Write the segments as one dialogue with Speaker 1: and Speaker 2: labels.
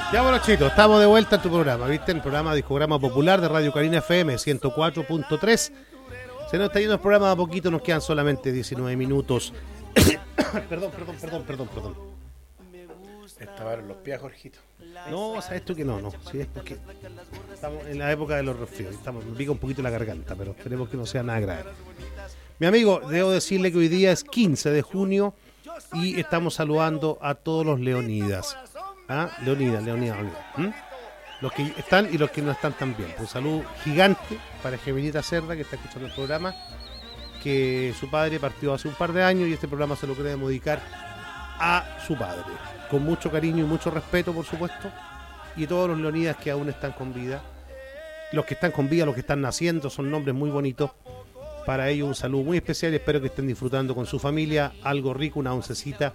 Speaker 1: Ya, bueno, chicos, estamos de vuelta en tu programa, ¿viste? El programa Discograma Popular de Radio Carina FM 104.3. Se nos está yendo el programa a poquito, nos quedan solamente 19 minutos. Perdón.
Speaker 2: Estaban los pies, Jorgito.
Speaker 1: No, sabes tú que no. Sí, es porque estamos en la época de los resfríos. Me pica un poquito la garganta, pero esperemos que no sea nada grave. Mi amigo, debo decirle que hoy día es 15 de junio y estamos saludando a todos los Leonidas. ¿Ah? Leonidas. Los que están y los que no están también. Un saludo gigante para Geminita Cerda, que está escuchando el programa, que su padre partió hace un par de años y este programa se lo queremos dedicar a su padre. Con mucho cariño y mucho respeto, por supuesto. Y todos los Leonidas que aún están con vida. Los que están con vida, los que están naciendo, son nombres muy bonitos. Para ellos un saludo muy especial. Espero que estén disfrutando con su familia algo rico, una oncecita.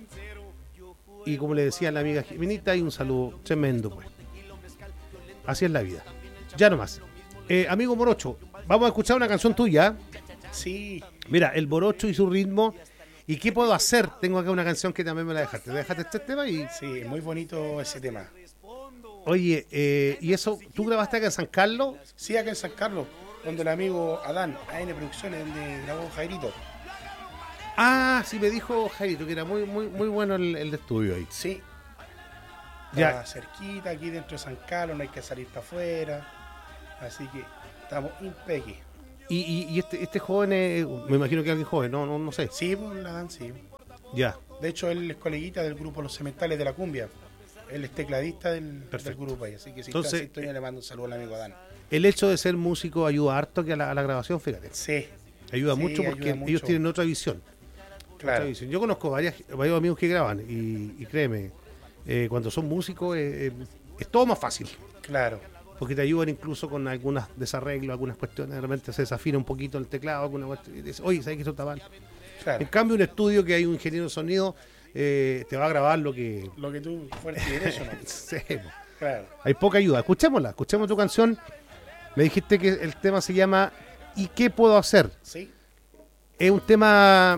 Speaker 1: Y como le decía a la amiga Jimenita, hay un saludo tremendo, pues. Así es la vida. Ya nomás. Amigo Morocho, vamos a escuchar una canción tuya.
Speaker 2: Sí.
Speaker 1: Mira, el Morocho y su ritmo. ¿Y qué puedo hacer? Tengo acá una canción que también me la dejaste. ¿Te dejaste este tema?
Speaker 2: Sí, muy bonito ese tema.
Speaker 1: Oye, ¿y eso tú grabaste acá en San Carlos?
Speaker 2: Sí, acá en San Carlos, donde el amigo Adán, AN Producciones, donde grabó Jairito.
Speaker 1: Ah, sí, me dijo Jairito que era muy bueno el de estudio ahí.
Speaker 2: Sí.
Speaker 1: Ya.
Speaker 2: Cerquita, aquí dentro de San Carlos, no hay que salir para afuera. Así que estamos impeque.
Speaker 1: ¿Y este joven me imagino que es alguien joven, no sé?
Speaker 2: Sí, pues la Dan, sí.
Speaker 1: Ya.
Speaker 2: De hecho, él es coleguita del grupo Los Cementales de la Cumbia. Él es tecladista del grupo ahí. Así que si
Speaker 1: entonces,
Speaker 2: está en sintonía, le mando un saludo al amigo Adán.
Speaker 1: El hecho de ser músico ayuda harto que a la grabación, fíjate.
Speaker 2: Sí.
Speaker 1: Ayuda mucho porque ellos tienen otra visión.
Speaker 2: Claro.
Speaker 1: Otra visión. Yo conozco varios amigos que graban y créeme, cuando son músicos es todo más fácil.
Speaker 2: Claro.
Speaker 1: Porque te ayudan incluso con algunos desarreglos, algunas cuestiones, de repente se desafina un poquito el teclado, alguna cuestión, y dices, oye, ¿sabes que eso está mal? Claro. En cambio, un estudio que hay un ingeniero de sonido te va a grabar lo que
Speaker 2: tú fueras y derecho, ¿no?
Speaker 1: Sí,
Speaker 2: claro.
Speaker 1: Hay poca ayuda. Escuchemos tu canción. Me dijiste que el tema se llama ¿Y qué puedo hacer?
Speaker 2: Sí.
Speaker 1: ¿Es un tema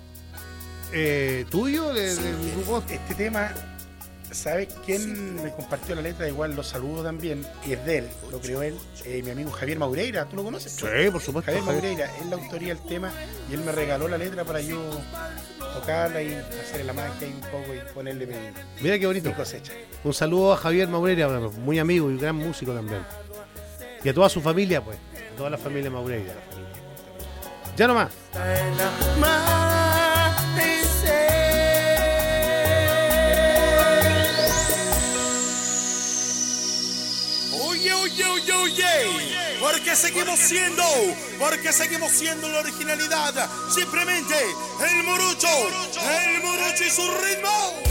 Speaker 1: tuyo del grupo?
Speaker 2: Este tema, ¿sabes quién me compartió la letra? Igual lo saludo también, y es de él, lo creó él, mi amigo Javier Maureira. ¿Tú lo conoces?
Speaker 1: Sí, por supuesto.
Speaker 2: Javier Maureira, es la autoría del tema y él me regaló la letra para yo tocarla y hacer la magia y un poco y ponerle
Speaker 1: Mira qué bonito.
Speaker 2: Mi cosecha.
Speaker 1: Un saludo a Javier Maureira, muy amigo y gran músico también. Y a toda su familia, pues. A toda la familia Maureira. Ya nomás.
Speaker 3: Oye, porque seguimos siendo la originalidad, simplemente el Morocho y su ritmo.